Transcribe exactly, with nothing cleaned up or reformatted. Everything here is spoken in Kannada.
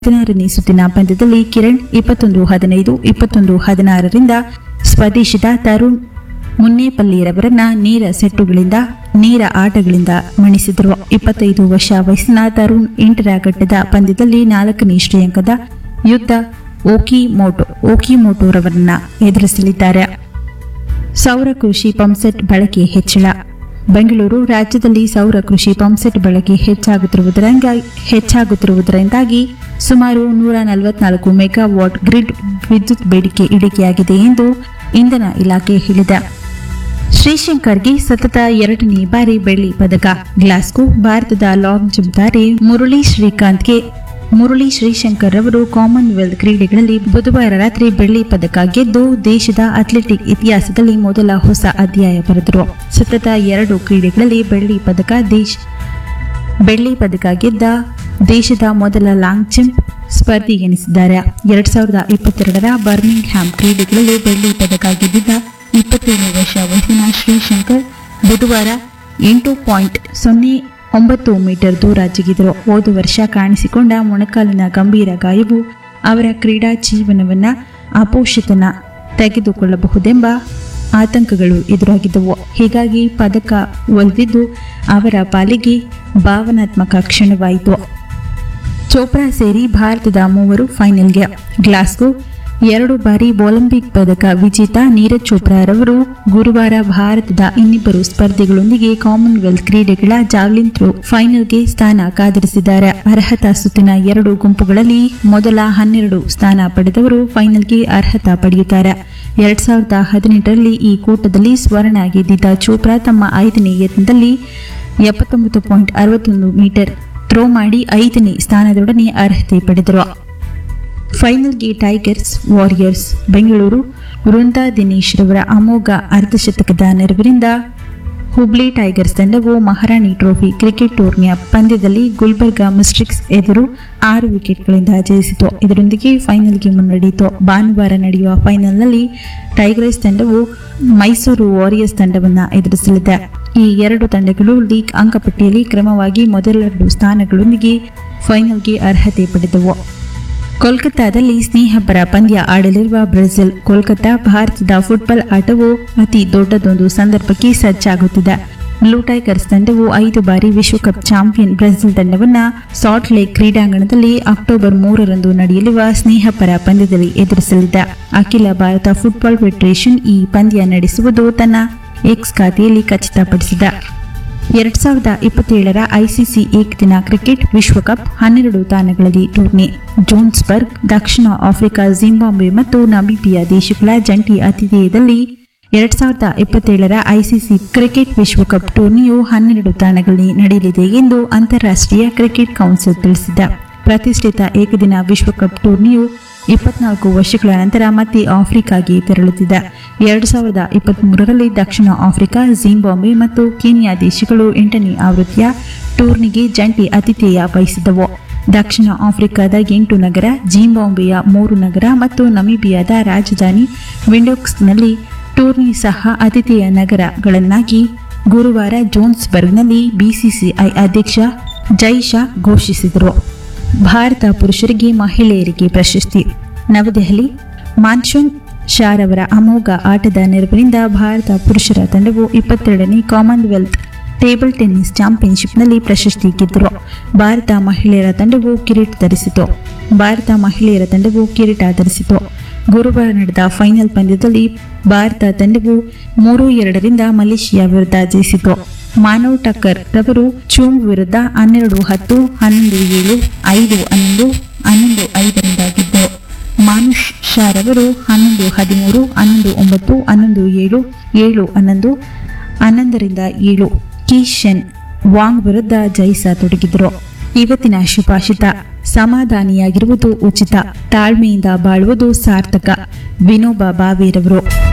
ಹದಿನಾರನೇ ಸುತ್ತಿನ ಪಂದ್ಯದಲ್ಲಿ ಕಿರಣ್ ಇಪ್ಪತ್ತೊಂದು ಹದಿನೈದು ಇಪ್ಪತ್ತೊಂದು ಹದಿನಾರರಿಂದ ಸ್ವದೇಶದ ತರುಣ್ ಮುನ್ನೇಪಲ್ಲಿರವರನ್ನ ನೇರ ಸೆಟ್ಟುಗಳಿಂದ ನೇರ ಆಟಗಳಿಂದ ಮಣಿಸಿದರು. ಇಪ್ಪತ್ತೈದು ವರ್ಷ ವಯಸ್ಸಿನ ತರುಣ್ ಎಂಟರ ಘಟ್ಟದ ಪಂದ್ಯದಲ್ಲಿ ನಾಲ್ಕನೇ ಶ್ರೇಯಾಂಕದ ಯುದ್ಧ ಓಕಿಮೋಟೋ ಓಕಿಮೋಟೋರವರನ್ನ ಎದುರಿಸಲಿದ್ದಾರೆ. ಸೌರ ಕೃಷಿ ಪಂಪ್ಸೆಟ್ ಬಳಕೆ ಹೆಚ್ಚಳ. ಬೆಂಗಳೂರು ರಾಜ್ಯದಲ್ಲಿ ಸೌರ ಕೃಷಿ ಪಂಪ್ಸೆಟ್ ಬಳಕೆ ಹೆಚ್ಚಾಗುತ್ತಿರುವುದರಿಂದ ಹೆಚ್ಚಾಗುತ್ತಿರುವುದರಿಂದಾಗಿ ಸುಮಾರು ನೂರ ನಲವತ್ನಾಲ್ಕು ಮೆಗಾವಾಟ್ ಗ್ರಿಡ್ ವಿದ್ಯುತ್ ಬೇಡಿಕೆ ಇಳಿಕೆಯಾಗಿದೆ ಎಂದು ಇಂಧನ ಇಲಾಖೆ ಹೇಳಿದೆ. ಶ್ರೀಶಂಕರ್ಗೆ ಸತತ ಎರಡನೇ ಬಾರಿ ಬೆಳ್ಳಿ ಪದಕ. ಗ್ಲಾಸ್ಗೋ. ಭಾರತದ ಲಾಂಗ್ ಜಂಪ್ ತಾರೆ ಮುರಳಿ ಶ್ರೀಕಾಂತ್ಗೆ ಮುರಳಿ ಶ್ರೀಶಂಕರ್ ಅವರು ಕಾಮನ್ವೆಲ್ತ್ ಕ್ರೀಡೆಗಳಲ್ಲಿ ಬುಧವಾರ ರಾತ್ರಿ ಬೆಳ್ಳಿ ಪದಕ ಗೆದ್ದು ದೇಶದ ಅಥ್ಲೆಟಿಕ್ ಇತಿಹಾಸದಲ್ಲಿ ಮೊದಲ ಹೊಸ ಅಧ್ಯಾಯ ಬರೆದರು. ಸತತ ಎರಡು ಕ್ರೀಡೆಗಳಲ್ಲಿ ಬೆಳ್ಳಿ ಪದಕ ದೇಶ ಬೆಳ್ಳಿ ಪದಕ ಗೆದ್ದ ದೇಶದ ಮೊದಲ ಲಾಂಗ್ ಜಂಪ್ ಸ್ಪರ್ಧಿಗೆನಿಸಿದ್ದಾರೆ. ಎರಡ್ ಸಾವಿರದ ಇಪ್ಪತ್ತೆರಡರ ಬರ್ಮಿಂಗ್ ಹ್ಯಾಮ್ ಕ್ರೀಡೆಗಳಲ್ಲಿ ಬೆಳ್ಳಿ ಪದಕ ಗೆದ್ದಿದ್ದ ಇಪ್ಪತ್ತೇಳು ವರ್ಷ ವಯಸ್ಸಿನ ಶ್ರೀಶಂಕರ್ ಬುಧವಾರ ಎಂಟು ಪಾಯಿಂಟ್ ಸೊನ್ನೆ ಒಂಬತ್ತು ಮೀಟರ್ ದೂರ ಜಿಗಿದರು. ಹೋದ ವರ್ಷ ಕಾಣಿಸಿಕೊಂಡ ಮೊಣಕಾಲಿನ ಗಂಭೀರ ಗಾಯವು ಅವರ ಕ್ರೀಡಾ ಜೀವನವನ್ನ ಅಪೋಷಿತನ ತೆಗೆದುಕೊಳ್ಳಬಹುದೆಂಬ ಆತಂಕಗಳು ಎದುರಾಗಿದ್ದವು. ಹೀಗಾಗಿ ಪದಕ ಒಲಿದಿದ್ದು ಅವರ ಪಾಲಿಗೆ ಭಾವನಾತ್ಮಕ ಕ್ಷಣವಾಯಿತು. ಚೋಪ್ರಾ ಸೇರಿ ಭಾರತದ ಮೂವರು ಫೈನಲ್ಗೆ. ಗ್ಲಾಸ್ಗೋ. ಎರಡು ಬಾರಿ ಒಲಿಂಪಿಕ್ ಪದಕ ವಿಜೇತ ನೀರಜ್ ಚೋಪ್ರಾ ರವರು ಗುರುವಾರ ಭಾರತದ ಇನ್ನಿಬ್ಬರು ಸ್ಪರ್ಧಿಗಳೊಂದಿಗೆ ಕಾಮನ್ವೆಲ್ತ್ ಕ್ರೀಡೆಗಳ ಜಾವ್ಲಿನ್ ಥ್ರೋ ಫೈನಲ್ಗೆ ಸ್ಥಾನ ಕಾದಿರಿಸಿದ್ದಾರೆ. ಅರ್ಹತಾ ಸುತ್ತಿನ ಎರಡು ಗುಂಪುಗಳಲ್ಲಿ ಮೊದಲ ಹನ್ನೆರಡು ಸ್ಥಾನ ಪಡೆದವರು ಫೈನಲ್ಗೆ ಅರ್ಹತಾ ಪಡೆಯುತ್ತಾರೆ. ಎರಡ್ ಸಾವಿರದ ಹದಿನೆಂಟರಲ್ಲಿ ಈ ಕೂಟದಲ್ಲಿ ಸ್ವರ್ಣ ಗೆದ್ದಿದ್ದ ಚೋಪ್ರಾ ತಮ್ಮ ಐದನೇ ಯತ್ನದಲ್ಲಿ ಎಪ್ಪತ್ತೊಂಬತ್ತು ಪಾಯಿಂಟ್ ಅರವತ್ತೊಂದು ಮೀಟರ್ ಥ್ರೋ ಮಾಡಿ ಐದನೇ ಸ್ಥಾನದೊಡನೆ ಅರ್ಹತೆ ಪಡೆದರು. ಫೈನಲ್ಗೆ ಟೈಗರ್ಸ್ ವಾರಿಯರ್ಸ್. ಬೆಂಗಳೂರು. ವೃಂದಾ ದಿನೇಶ್ ರವರ ಅಮೋಘ ಅರ್ಧಶತಕದ ನೆರವಿನಿಂದ ಹುಬ್ಳಿ ಟೈಗರ್ಸ್ ತಂಡವು ಮಹಾರಾಣಿ ಟ್ರೋಫಿ ಕ್ರಿಕೆಟ್ ಟೂರ್ನಿಯ ಪಂದ್ಯದಲ್ಲಿ ಗುಲ್ಬರ್ಗಾ ಮಿಸ್ಟಿಕ್ಸ್ ಎದುರು ಆರು ವಿಕೆಟ್ಗಳಿಂದ ಜಯಿಸಿತು. ಇದರೊಂದಿಗೆ ಫೈನಲ್ಗೆ ಮುನ್ನಡೆಯಿತು. ಭಾನುವಾರ ನಡೆಯುವ ಫೈನಲ್ನಲ್ಲಿ ಟೈಗರ್ಸ್ ತಂಡವು ಮೈಸೂರು ವಾರಿಯರ್ಸ್ ತಂಡವನ್ನು ಎದುರಿಸಲಿದೆ. ಈ ಎರಡು ತಂಡಗಳು ಲೀಗ್ ಅಂಕಪಟ್ಟಿಯಲ್ಲಿ ಕ್ರಮವಾಗಿ ಮೊದಲೆರಡು ಸ್ಥಾನಗಳೊಂದಿಗೆ ಫೈನಲ್ಗೆ ಅರ್ಹತೆ ಪಡೆದವು. ಕೋಲ್ಕತ್ತಾದಲ್ಲಿ ಸ್ನೇಹಪರ ಪಂದ್ಯ ಆಡಲಿರುವ ಬ್ರೆಜಿಲ್. ಕೋಲ್ಕತ್ತಾ. ಭಾರತದ ಫುಟ್ಬಾಲ್ ಆಟವು ಅತಿ ದೊಡ್ಡದೊಂದು ಸಂದರ್ಭಕ್ಕೆ ಸಜ್ಜಾಗುತ್ತಿದೆ. ಬ್ಲೂ ಟೈಗರ್ಸ್ ತಂಡವು ಐದು ಬಾರಿ ವಿಶ್ವಕಪ್ ಚಾಂಪಿಯನ್ ಬ್ರೆಜಿಲ್ ತಂಡವನ್ನು ಸಾಲ್ಟ್ ಲೇಕ್ ಕ್ರೀಡಾಂಗಣದಲ್ಲಿ ಅಕ್ಟೋಬರ್ ಮೂರರಂದು ನಡೆಯಲಿರುವ ಸ್ನೇಹಪರ ಪಂದ್ಯದಲ್ಲಿ ಎದುರಿಸಲಿದೆ. ಅಖಿಲ ಭಾರತ ಫುಟ್ಬಾಲ್ ಫೆಡರೇಷನ್ ಈ ಪಂದ್ಯ ನಡೆಸುವುದು ತನ್ನ ಎಕ್ಸ್ ಖಾತೆಯಲ್ಲಿ ಖಚಿತಪಡಿಸಿದೆ. ಎರಡ್ ಸಾವಿರದ ಇಪ್ಪತ್ತೇಳರ ಐಸಿಸಿ ಏಕದಿನ ಕ್ರಿಕೆಟ್ ವಿಶ್ವಕಪ್ ಹನ್ನೆರಡು ತಾಣಗಳಲ್ಲಿ ಟೂರ್ನಿ. ಜೋನ್ಸ್ಬರ್ಗ್. ದಕ್ಷಿಣ ಆಫ್ರಿಕಾ, ಜಿಂಬಾಬ್ವೆ ಮತ್ತು ನಮೀಬಿಯಾ ದೇಶಗಳ ಜಂಟಿ ಆತಿಥೇಯದಲ್ಲಿ ಎರಡ್ ಸಾವಿರದ ಇಪ್ಪತ್ತೇಳರ ಐಸಿಸಿ ಕ್ರಿಕೆಟ್ ವಿಶ್ವಕಪ್ ಟೂರ್ನಿಯು ಹನ್ನೆರಡು ತಾಣಗಳಲ್ಲಿ ನಡೆಯಲಿದೆ ಎಂದು ಅಂತಾರಾಷ್ಟ್ರೀಯ ಕ್ರಿಕೆಟ್ ಕೌನ್ಸಿಲ್ ತಿಳಿಸಿದೆ. ಪ್ರತಿಷ್ಠಿತ ಏಕದಿನ ವಿಶ್ವಕಪ್ ಟೂರ್ನಿಯು ಇಪ್ಪತ್ನಾಲ್ಕು ವರ್ಷಗಳ ನಂತರ ಮತ್ತೆ ಆಫ್ರಿಕಾಗೆ ತೆರಳುತ್ತಿದೆ. ಎರಡು ಸಾವಿರದ ಇಪ್ಪತ್ತ್ ಮೂರರಲ್ಲಿ ದಕ್ಷಿಣ ಆಫ್ರಿಕಾ, ಜಿಂಬಾಬ್ವೆ ಮತ್ತು ಕೀನ್ಯಾ ದೇಶಗಳು ಎಂಟನೇ ಆವೃತ್ತಿಯ ಟೂರ್ನಿಗೆ ಜಂಟಿ ಆತಿಥೇಯ ವಹಿಸಿದವು. ದಕ್ಷಿಣ ಆಫ್ರಿಕಾದ ಎಂಟು ನಗರ, ಜಿಂಬಾಬ್ವೆಯ ಮೂರು ನಗರ ಮತ್ತು ನಮೀಬಿಯಾದ ರಾಜಧಾನಿ ವಿಂಡೋಕ್ಸ್ನಲ್ಲಿ ಟೂರ್ನಿ ಸಹ ಆತಿಥೇಯ ನಗರಗಳನ್ನಾಗಿ ಗುರುವಾರ ಜೋನ್ಸ್ಬರ್ಗ್ನಲ್ಲಿ ಬಿಸಿಸಿಐ ಅಧ್ಯಕ್ಷ ಜೈ ಶಾ ಘೋಷಿಸಿದರು. ಭಾರತ ಪುರುಷರಿಗೆ ಮಹಿಳೆಯರಿಗೆ ಪ್ರಶಸ್ತಿ. ನವದೆಹಲಿ. ಮಾನ್ಸೂನ್ ಶಾರವರ ಅಮೋಘ ಆಟದ ನೆರವಿನಿಂದ ಭಾರತ ಪುರುಷರ ತಂಡವು ಇಪ್ಪತ್ತೆರಡನೇ ಕಾಮನ್ವೆಲ್ತ್ ಟೇಬಲ್ ಟೆನ್ನಿಸ್ ಚಾಂಪಿಯನ್ಶಿಪ್ನಲ್ಲಿ ಪ್ರಶಸ್ತಿ ಗೆದ್ದರು. ಭಾರತ ಮಹಿಳೆಯರ ತಂಡವು ಕಿರೀಟ ಧರಿಸಿತು. ಭಾರತ ಮಹಿಳೆಯರ ತಂಡವು ಕಿರೀಟ ಧರಿಸಿತು. ಗುರುವಾರ ನಡೆದ ಫೈನಲ್ ಪಂದ್ಯದಲ್ಲಿ ಭಾರತ ತಂಡವು ಮೂರು ಎರಡರಿಂದ ಮಲೇಷಿಯಾ ವಿರುದ್ಧ ಜಯಿಸಿತು. ಮಾನವ್ ಟಕ್ಕರ್ ರವರು ಚೂಂಗ್ ವಿರುದ್ಧ ಹನ್ನೆರಡು ಹತ್ತು, ಹನ್ನೊಂದು ಏಳು, ಐದು ಹನ್ನೊಂದು, ಹನ್ನೊಂದು ಐದರಿಂದ ಗೆದ್ದರು. ಮಾನುಷ್ ಶಾ ರವರು ಹನ್ನೊಂದು ಹದಿಮೂರು, ಹನ್ನೊಂದು ಒಂಬತ್ತು, ಹನ್ನೊಂದು ಏಳು, ಏಳು ಹನ್ನೊಂದು, ಹನ್ನೊಂದರಿಂದ ಏಳು ಕಿಶನ್ ವಾಂಗ್ ವಿರುದ್ಧ ಜಯಿಸತೊಡಗಿದರು. ಇವತ್ತಿನ ಶುಭಾಷಿತ. ಸಮಾಧಾನಿಯಾಗಿರುವುದು ಉಚಿತ, ತಾಳ್ಮೆಯಿಂದ ಬಾಳುವುದು ಸಾರ್ಥಕ. ವಿನೋಬಾ ಭಾವೆರವರು.